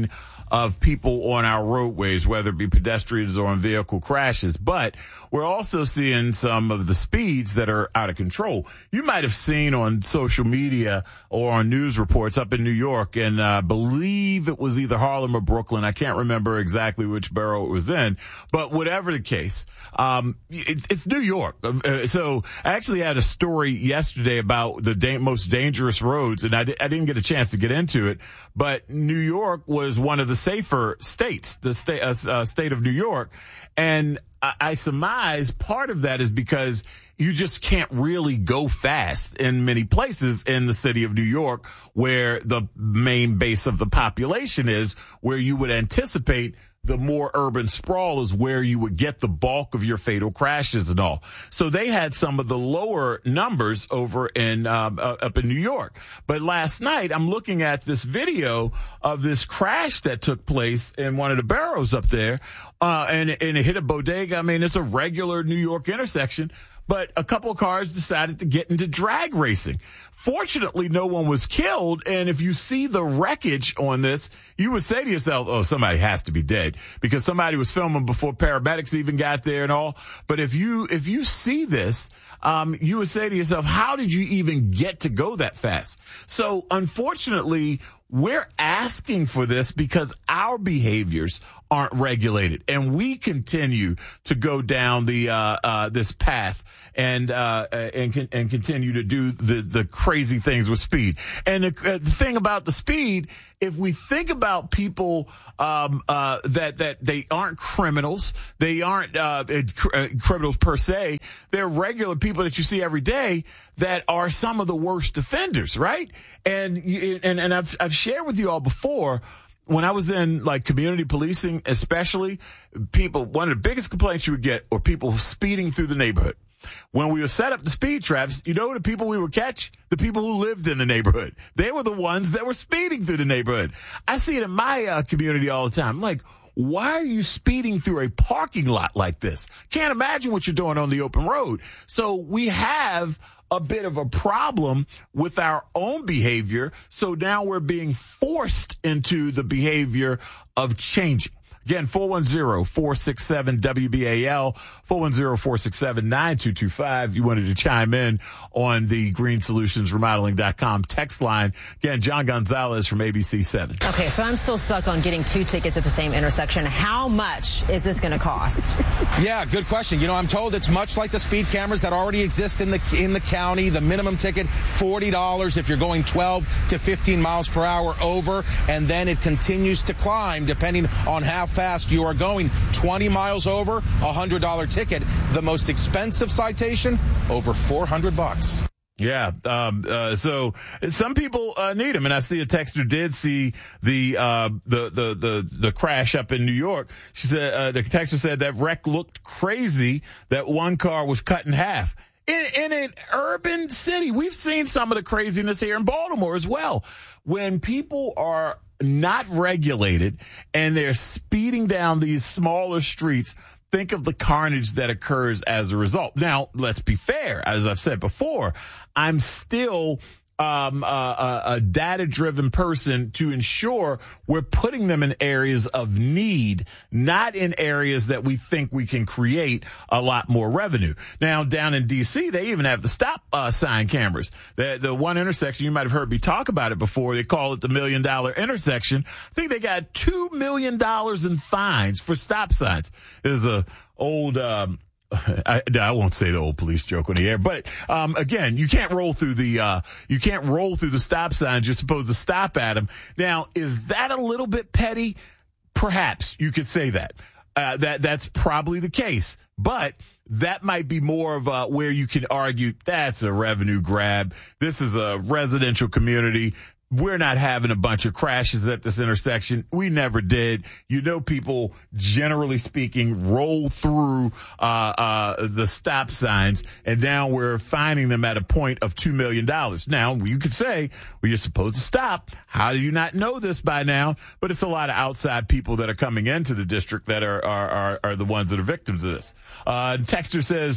of people on our roadways, whether it be pedestrians or in vehicle crashes. But we're also seeing some of the speeds that are out of control. You might have seen on social media or on news reports up in New York, and I uh, believe it was either Harlem or Brooklyn. I can't remember exactly which borough it was in, but whatever the case, um, it, it's New York. Uh, so I actually had a story yesterday about the da- most dangerous roads, and I, di- I didn't get a chance to get into it, but New York was one of the safer states, the state, uh, uh, state of New York. And I, I surmise part of that is because you just can't really go fast in many places in the city of New York, where the main base of the population is, where you would anticipate the more urban sprawl is where you would get the bulk of your fatal crashes and all. So they had some of the lower numbers over in um, uh, up in New York. But last night, I'm looking at this video of this crash that took place in one of the boroughs up there, uh, and, and it hit a bodega. I mean, it's a regular New York intersection. But a couple of cars decided to get into drag racing. Fortunately, no one was killed. And if you see the wreckage on this, you would say to yourself, oh, somebody has to be dead, because somebody was filming before paramedics even got there and all. But if you, if you see this, um, you would say to yourself, how did you even get to go that fast? So unfortunately, we're asking for this because our behaviors aren't regulated, and we continue to go down the uh, uh, this path and uh, and and continue to do the the crazy things with speed. And the, uh, the thing about the speed, if we think about people um, uh, that that they aren't criminals, they aren't uh, cr- criminals per se, they're regular people that you see every day that are some of the worst offenders, right? And and and I've I've shared with you all before. When I was in like community policing, especially, people, one of the biggest complaints you would get were people speeding through the neighborhood. When we would set up the speed traps, you know the people we would catch? The people who lived in the neighborhood. They were the ones that were speeding through the neighborhood. I see it in my uh, community all the time. I'm like, why are you speeding through a parking lot like this? Can't imagine what you're doing on the open road. So we have a bit of a problem with our own behavior. So now we're being forced into the behavior of changing. Again, four one zero, four six seven, W B A L, four one zero, four six seven, nine two two five. You wanted to chime in on the green solutions remodeling dot com text line. Again, John Gonzalez from A B C seven. Okay, so I'm still stuck on getting two tickets at the same intersection. How much is this going to cost? Yeah, good question. You know, I'm told it's much like the speed cameras that already exist in the in the county. The minimum ticket, forty dollars if you're going twelve to fifteen miles per hour over, and then it continues to climb depending on how fast you are going. twenty miles over, a one hundred dollars ticket. The most expensive citation, over four hundred bucks. Yeah. Um, uh, so some people uh, need them. And I see a texter did see the, uh, the, the, the, the crash up in New York. She said, uh, the texter said that wreck looked crazy, that one car was cut in half. In, in an urban city, we've seen some of the craziness here in Baltimore as well. When people are not regulated and they're speeding down these smaller streets, think of the carnage that occurs as a result. Now, let's be fair. As I've said before, I'm still um, a, a data-driven person to ensure we're putting them in areas of need, not in areas that we think we can create a lot more revenue. Now, down in D C, they even have the stop uh, sign cameras. The, the one intersection, you might have heard me talk about it before, they call it the million-dollar intersection. I think they got two million dollars in fines for stop signs. There's a old... Um, I, I won't say the old police joke on the air, but um, again, you can't roll through the uh, you can't roll through the stop signs. You're supposed to stop at them. Now, is that a little bit petty? Perhaps you could say that. Uh, that that's probably the case, but that might be more of a, where you can argue that's a revenue grab. This is a residential community. We're not having a bunch of crashes at this intersection. We never did. You know, people, generally speaking, roll through uh, uh, the stop signs, and now we're finding them at a point of two million dollars. Now, you could say, well, you're supposed to stop. How do you not know this by now? But it's a lot of outside people that are coming into the district that are are, are, are the ones that are victims of this. Uh, Texter says,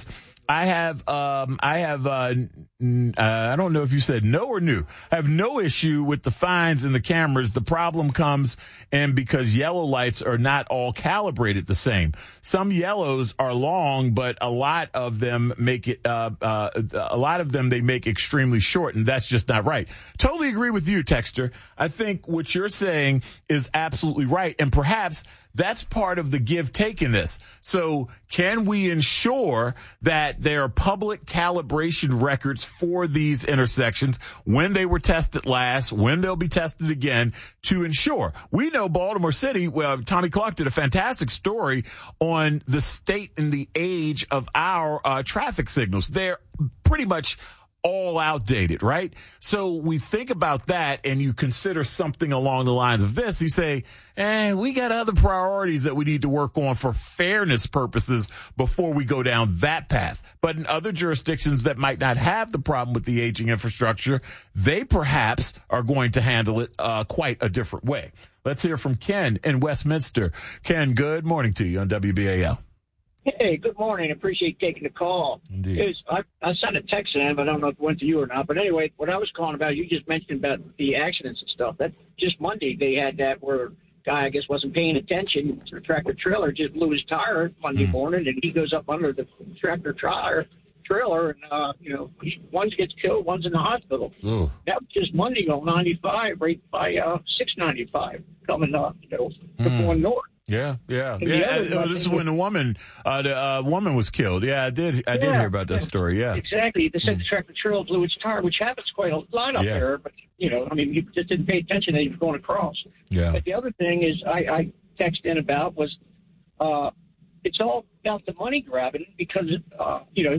I have, um, I have, uh, n- uh, I don't know if you said no or new. I have no issue with the fines and the cameras. The problem comes in because yellow lights are not all calibrated the same. Some yellows are long, but a lot of them make it, uh, uh, a lot of them they make extremely short, and that's just not right. Totally agree with you, Texter. I think what you're saying is absolutely right, and perhaps that's part of the give take in this. So can we ensure that there are public calibration records for these intersections when they were tested last, when they'll be tested again, to ensure? We know Baltimore City, well, Tommy Clark did a fantastic story on the state and the age of our uh, traffic signals. They're pretty much all outdated, right? So we think about that and you consider something along the lines of this. You say, eh, we got other priorities that we need to work on for fairness purposes before we go down that path. But in other jurisdictions that might not have the problem with the aging infrastructure, they perhaps are going to handle it uh, quite a different way. Let's hear from Ken in Westminster. Ken, good morning to you on W B A L. Hey, good morning. Appreciate you taking the call. Indeed. Because I, I sent a text in, but I don't know if it went to you or not. But anyway, what I was calling about, you just mentioned about the accidents and stuff. That just Monday they had that where a guy, I guess, wasn't paying attention. The tractor trailer just blew his tire Monday mm. morning, and he goes up under the tractor trailer. Trailer, and uh, you know, he, one gets killed, one's in the hospital. Ooh. That was just Monday on ninety-five, right by uh, six ninety-five, coming up, you know, mm. going north. Yeah, yeah, And yeah. other, Uh, this is when the woman, uh, the uh, woman was killed. Yeah, I did. I yeah, did hear about that story. Yeah, exactly. They said the tractor trailer blew its tire, which happens quite a lot up Yeah. there. But you know, I mean, you just didn't pay attention that he was going across. Yeah. But the other thing is, I, I texted in about was, uh, it's all about the money grabbing because, uh, you know,